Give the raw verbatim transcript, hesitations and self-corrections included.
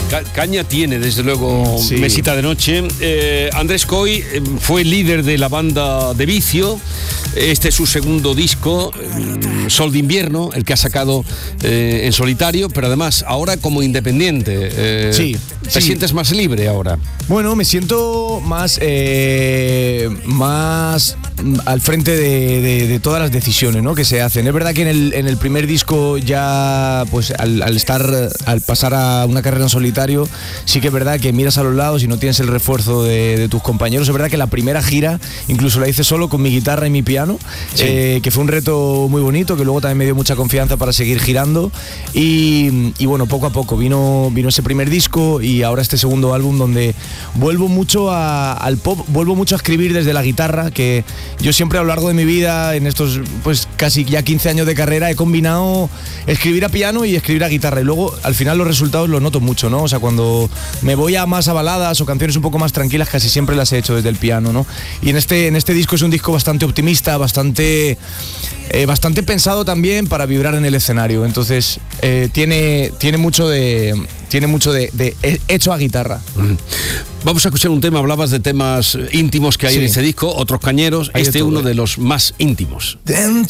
ca- caña tiene, desde luego, sí. Mesita de Noche. Eh, Andrés Coy eh, fue líder de la banda de Vicio. Este es su segundo disco, eh, Sol de Invierno, el que ha sacado eh, en solitario, pero además ahora como independiente. Eh, Sí, ¿Te sí. sientes más libre ahora? Bueno, me siento más, eh, más al frente de, de, de todas las decisiones, ¿no?, que se hacen. Es verdad que en el, en el primer disco ya, pues al, al estar, al pasar a una carrera en solitario, sí que es verdad que miras a los lados y no tienes el refuerzo de, de tus compañeros. Es verdad que la primera gira incluso la hice solo con mi guitarra y mi piano, Sí. eh, que fue un reto muy bonito, que luego también me dio mucha confianza para seguir girando. Y, y bueno, poco a poco vino, vino ese primer disco y ahora este segundo álbum donde vuelvo mucho a, al pop, vuelvo mucho a escribir desde la guitarra, que yo siempre a lo largo de mi vida, en estos pues casi ya quince años de carrera, he combinado escribir a piano y escribir a guitarra, y luego al final los resultados los noto mucho, ¿no? O sea, cuando me voy a más a baladas o canciones un poco más tranquilas, casi siempre las he hecho desde el piano, ¿no? Y en este, en este disco es un disco bastante optimista, bastante, eh, bastante pensado también para vibrar en el escenario, entonces eh, tiene, tiene mucho de... Tiene mucho de, de hecho a guitarra. Vamos a escuchar un tema. Hablabas de temas íntimos que hay Sí. en este disco, Otros Cañeros. Hay de Este es todo, uno eh. de los más íntimos. Dentro